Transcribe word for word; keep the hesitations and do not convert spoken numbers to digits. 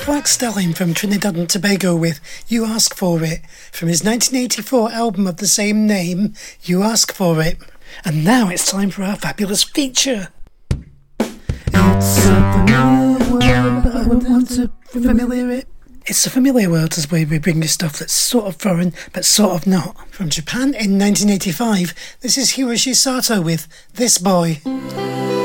Black Stallion from Trinidad and Tobago with You Ask For It from his nineteen eighty-four album of the same name, You Ask For It. And now it's time for our fabulous feature. It's a familiar world, but I wouldn't want to familiar it. It's a familiar world as we bring you stuff that's sort of foreign, but sort of not. From Japan in nineteen eighty-five, this is Hiroshi Sato with This Boy.